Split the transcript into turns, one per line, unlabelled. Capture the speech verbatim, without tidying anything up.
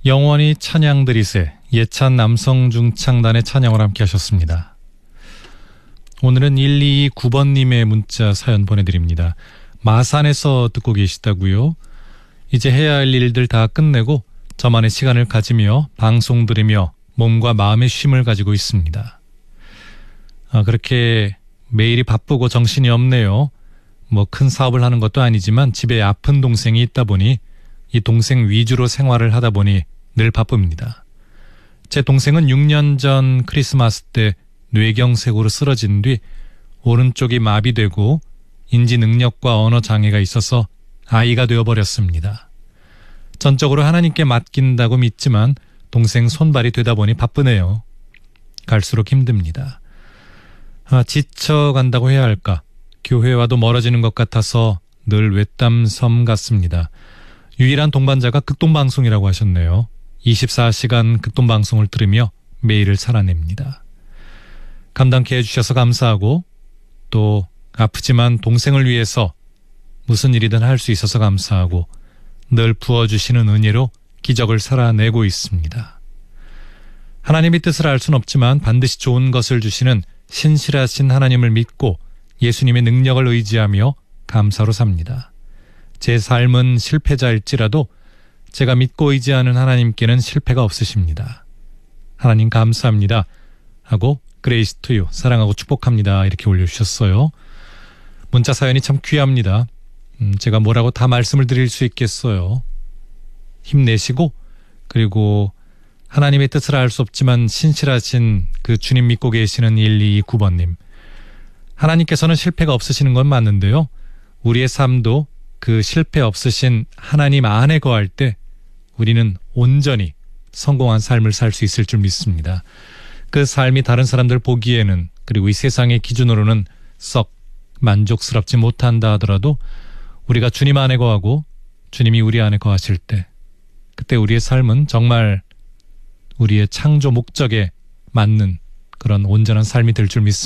영원히 찬양드리세, 예찬 남성중창단의 찬양을 함께 하셨습니다. 오늘은 일이이구 번님의 문자 사연 보내드립니다. 마산에서 듣고 계시다고요? 이제 해야 할 일들 다 끝내고 저만의 시간을 가지며 방송 들으며 몸과 마음의 쉼을 가지고 있습니다. 아, 그렇게 매일이 바쁘고 정신이 없네요. 뭐 큰 사업을 하는 것도 아니지만 집에 아픈 동생이 있다 보니 이 동생 위주로 생활을 하다 보니 늘 바쁩니다. 제 동생은 육 년 전 크리스마스 때 뇌경색으로 쓰러진 뒤 오른쪽이 마비되고 인지 능력과 언어 장애가 있어서 아이가 되어버렸습니다. 전적으로 하나님께 맡긴다고 믿지만 동생 손발이 되다 보니 바쁘네요. 갈수록 힘듭니다. 아, 지쳐간다고 해야 할까? 교회와도 멀어지는 것 같아서 늘 외딴섬 같습니다. 유일한 동반자가 극동방송이라고 하셨네요. 이십사 시간 극동방송을 들으며 매일을 살아냅니다. 감당케 해주셔서 감사하고 또 아프지만 동생을 위해서 무슨 일이든 할 수 있어서 감사하고 늘 부어주시는 은혜로 기적을 살아내고 있습니다. 하나님의 뜻을 알 순 없지만 반드시 좋은 것을 주시는 신실하신 하나님을 믿고 예수님의 능력을 의지하며 감사로 삽니다. 제 삶은 실패자일지라도 제가 믿고 의지하는 하나님께는 실패가 없으십니다. 하나님 감사합니다 하고 그레이스 투유 사랑하고 축복합니다 이렇게 올려주셨어요. 문자 사연이 참 귀합니다. 음, 제가 뭐라고 다 말씀을 드릴 수 있겠어요. 힘내시고 그리고 하나님의 뜻을 알 수 없지만 신실하신 그 주님 믿고 계시는 일이이구 번님, 하나님께서는 실패가 없으시는 건 맞는데요. 우리의 삶도 그 실패 없으신 하나님 안에 거할 때 우리는 온전히 성공한 삶을 살 수 있을 줄 믿습니다. 그 삶이 다른 사람들 보기에는 그리고 이 세상의 기준으로는 썩 만족스럽지 못한다 하더라도 우리가 주님 안에 거하고 주님이 우리 안에 거하실 때 그때 우리의 삶은 정말 우리의 창조 목적에 맞는 그런 온전한 삶이 될 줄 믿습니다.